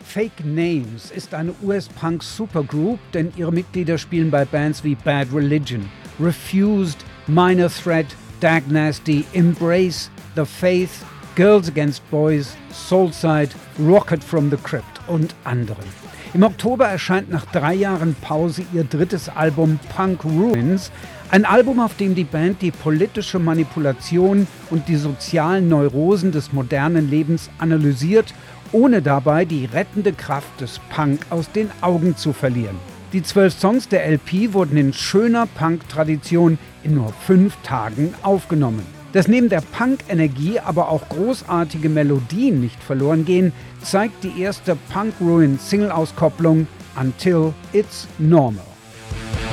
Fake Names ist eine US-Punk-Supergroup, denn ihre Mitglieder spielen bei Bands wie Bad Religion, Refused, Minor Threat, Dag Nasty, Embrace, The Faith, Girls Against Boys, Soulside, Rocket from the Crypt und anderen. Im Oktober erscheint nach 3 Jahren Pause ihr drittes Album Punk Ruins, ein Album, auf dem die Band die politische Manipulation und die sozialen Neurosen des modernen Lebens analysiert, ohne dabei die rettende Kraft des Punk aus den Augen zu verlieren. Die 12 Songs der LP wurden in schöner Punk-Tradition in nur 5 Tagen aufgenommen. Dass neben der Punk-Energie aber auch großartige Melodien nicht verloren gehen, zeigt die erste Punk Ruins Single-Auskopplung Until It's Normal.